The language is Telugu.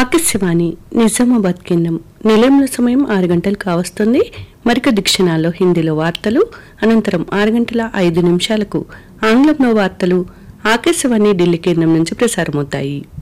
ఆకాశవాణి నిజామాబాద్ కేంద్రం. నిలయంలో సమయం 6 గంటలు కావస్తుంది. మరికొద్ది క్షణాల్లో హిందీలో వార్తలు, అనంతరం 6 గంటల 5 నిమిషాలకు ఆంగ్లంలో వార్తలు ఆకాశవాణి ఢిల్లీ కేంద్రం నుంచి ప్రసారమవుతాయి.